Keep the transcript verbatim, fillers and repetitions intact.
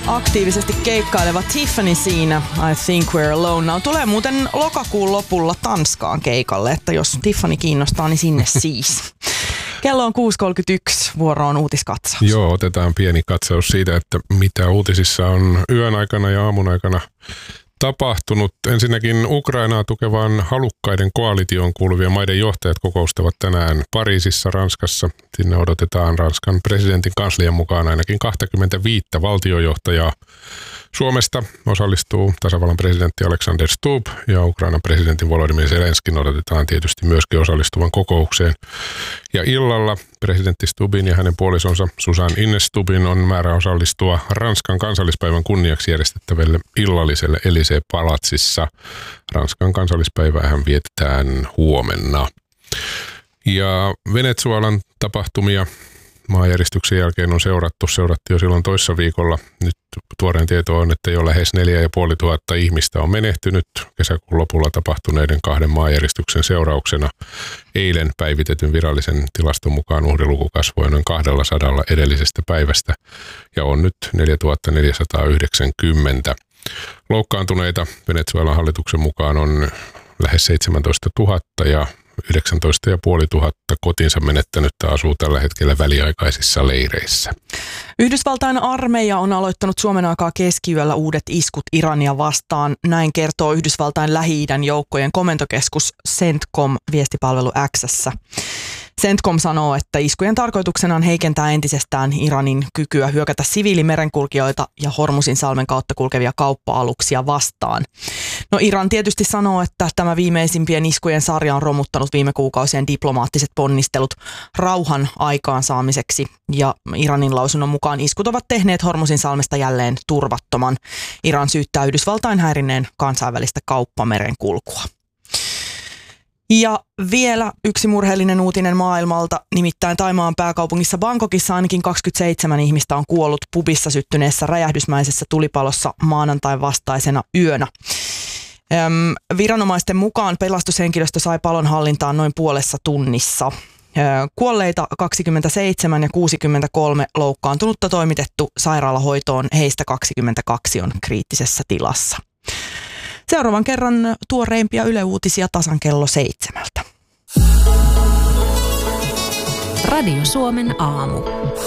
aktiivisesti keikkaileva Tiffany siinä, I Think We're Alone Now. Tulee muuten lokakuun lopulla Tanskaan keikalle, että jos Tiffany kiinnostaa, niin sinne siis. Kello on kuusi kolmekymmentäyksi, vuoro on uutiskatsaus. Joo, otetaan pieni katsaus siitä, että mitä uutisissa on yön aikana ja aamun aikana tapahtunut. Ensinnäkin Ukrainaa tukevan halukkaiden koalitioon kuuluvien maiden johtajat kokoustavat tänään Pariisissa, Ranskassa. Sinne odotetaan Ranskan presidentin kanslian mukaan ainakin kaksikymmentäviisi valtiojohtajaa. Suomesta osallistuu tasavallan presidentti Alexander Stubb ja Ukrainan presidentin Volodymyr Zelenskin odotetaan tietysti myöskin osallistuvan kokoukseen. Ja illalla presidentti Stubbin ja hänen puolisonsa Susan Ines Stubbin on määrä osallistua Ranskan kansallispäivän kunniaksi järjestettävälle illalliselle Élysée-palatsissa. Ranskan kansallispäiväähän vietetään huomenna. Ja Venezuelan tapahtumia maanjäristyksen jälkeen on seurattu, seurattiin jo silloin toissa viikolla. Nyt tuoreen tieto on, että jo lähes neljä ja puoli tuhatta ihmistä on menehtynyt kesäkuun lopulla tapahtuneiden kahden maanjäristyksen seurauksena. Eilen päivitetyn virallisen tilaston mukaan uhriluku kasvoi noin kaksisataa edellisestä päivästä ja on nyt neljätuhatta neljäsataayhdeksänkymmentä. Loukkaantuneita Venezuelan hallituksen mukaan on lähes seitsemäntoista tuhatta ja yhdeksäntoista ja puoli tuhatta kotinsa menettänyttä asuu tällä hetkellä väliaikaisissa leireissä. Yhdysvaltain armeija on aloittanut Suomen aikaa keskiyöllä uudet iskut Irania vastaan. Näin kertoo Yhdysvaltain Lähi-idän joukkojen komentokeskus CENTCOM viestipalvelu X:ssä. CENTCOM sanoo, että iskujen tarkoituksena on heikentää entisestään Iranin kykyä hyökätä siviilimerenkulkijoita ja Hormusin salmen kautta kulkevia kauppa-aluksia vastaan. No Iran tietysti sanoo, että tämä viimeisimpien iskujen sarja on romuttanut viime kuukausien diplomaattiset ponnistelut rauhan aikaansaamiseksi. Ja Iranin lausunnon mukaan iskut ovat tehneet Hormusin salmesta jälleen turvattoman. Iran syyttää Yhdysvaltain häirinneen kansainvälistä kauppamerenkulkua. Ja vielä yksi murheellinen uutinen maailmalta, nimittäin Thaimaan pääkaupungissa Bangkokissa ainakin kaksikymmentäseitsemän ihmistä on kuollut pubissa syttyneessä räjähdysmäisessä tulipalossa maanantain vastaisena yönä. Öm, viranomaisten mukaan pelastushenkilöstö sai palon hallintaan noin puolessa tunnissa. Ö, kuolleita kaksikymmentäseitsemän ja kuusikymmentäkolme loukkaantunutta toimitettu sairaalahoitoon, heistä kaksikymmentäkaksi on kriittisessä tilassa. Seuraavan kerran tuoreimpia Yle Uutisia tasan kello seitsemältä. Radio Suomen aamu.